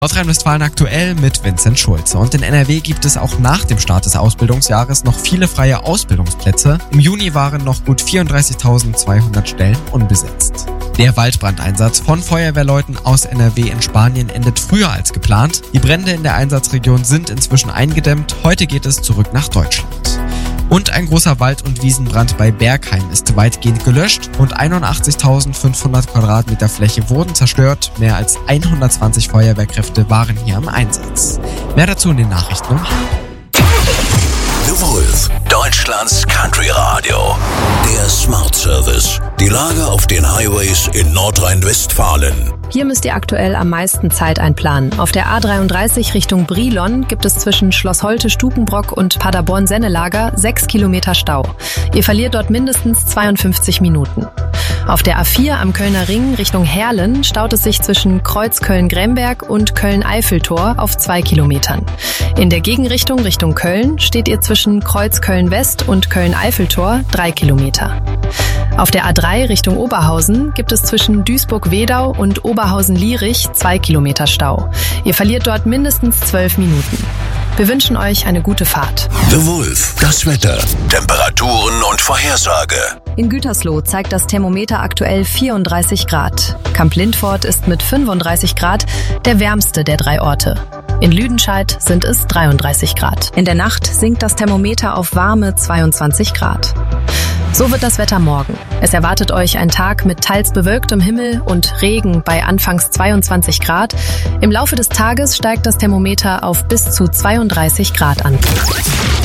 Nordrhein-Westfalen aktuell mit Vincent Schulze. Und in NRW gibt es auch nach dem Start des Ausbildungsjahres noch viele freie Ausbildungsplätze. Im Juni waren noch gut 34.200 Stellen unbesetzt. Der Waldbrandeinsatz von Feuerwehrleuten aus NRW in Spanien endet früher als geplant. Die Brände in der Einsatzregion sind inzwischen eingedämmt. Heute geht es zurück nach Deutschland. Und ein großer Wald- und Wiesenbrand bei Bergheim ist weitgehend gelöscht. Rund 81.500 Quadratmeter Fläche wurden zerstört. Mehr als 120 Feuerwehrkräfte waren hier im Einsatz. Mehr dazu in den Nachrichten um The Wolf, Deutschlands Country Radio. Der Smart Service. Die Lage auf den Highways in Nordrhein-Westfalen. Hier müsst ihr aktuell am meisten Zeit einplanen. Auf der A33 Richtung Brilon gibt es zwischen Schloss Holte-Stukenbrock und Paderborn-Sennelager 6 Kilometer Stau. Ihr verliert dort mindestens 52 Minuten. Auf der A4 am Kölner Ring Richtung Herlen staut es sich zwischen Kreuz Köln-Gremberg und Köln-Eiffeltor auf 2 Kilometern. In der Gegenrichtung Richtung Köln steht ihr zwischen Kreuz Köln-West und Köln-Eiffeltor 3 Kilometer. Auf der A3 Richtung Oberhausen gibt es zwischen Duisburg-Wedau und Oberhausen-Lierich 2 Kilometer Stau. Ihr verliert dort mindestens 12 Minuten. Wir wünschen euch eine gute Fahrt. The Wolf, das Wetter, Temperaturen und Vorhersage. In Gütersloh zeigt das Thermometer aktuell 34 Grad. Kamp Lindfort ist mit 35 Grad der wärmste der 3 Orte. In Lüdenscheid sind es 33 Grad. In der Nacht sinkt das Thermometer auf warme 22 Grad. So wird das Wetter morgen. Es erwartet euch ein Tag mit teils bewölktem Himmel und Regen bei anfangs 22 Grad. Im Laufe des Tages steigt das Thermometer auf bis zu 32 Grad an.